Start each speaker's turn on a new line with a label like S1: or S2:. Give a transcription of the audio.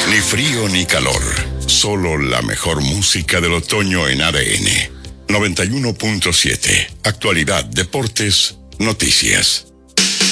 S1: Ni frío ni calor. Solo la mejor música del otoño en ADN. 91.7. Actualidad, deportes, noticias.